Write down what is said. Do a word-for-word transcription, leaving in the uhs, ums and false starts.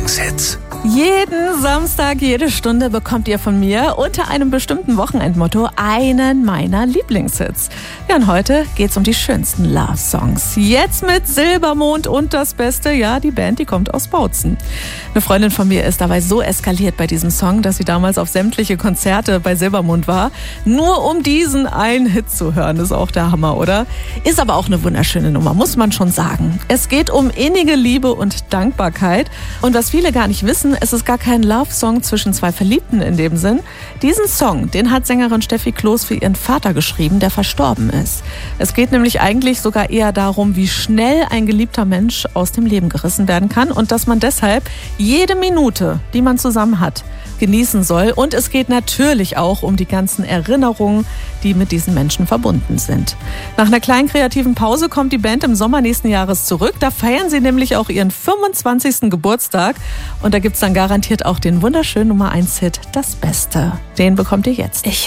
Lieblingshits. Jeden Samstag, jede Stunde bekommt ihr von mir unter einem bestimmten Wochenendmotto einen meiner Lieblingshits. Ja, und heute geht's um die schönsten Love-Songs. Jetzt mit Silbermond und das Beste, ja, die Band, die kommt aus Bautzen. Eine Freundin von mir ist dabei so eskaliert bei diesem Song, dass sie damals auf sämtliche Konzerte bei Silbermond war, nur um diesen einen Hit zu hören. Das ist auch der Hammer, oder? Ist aber auch eine wunderschöne Nummer, muss man schon sagen. Es geht um innige Liebe und Dankbarkeit. Und was viele gar nicht wissen, es ist gar kein Love-Song zwischen zwei Verliebten in dem Sinn. Diesen Song, den hat Sängerin Steffi Kloß für ihren Vater geschrieben, der verstorben ist. Es geht nämlich eigentlich sogar eher darum, wie schnell ein geliebter Mensch aus dem Leben gerissen werden kann und dass man deshalb jede Minute, die man zusammen hat, genießen soll. Und es geht natürlich auch um die ganzen Erinnerungen, die mit diesen Menschen verbunden sind. Nach einer kleinen kreativen Pause kommt die Band im Sommer nächsten Jahres zurück. Da feiern sie nämlich auch ihren fünfundzwanzigsten Geburtstag. Und da gibt's dann garantiert auch den wunderschönen Nummer eins Hit, Das Beste. Den bekommt ihr jetzt. Ich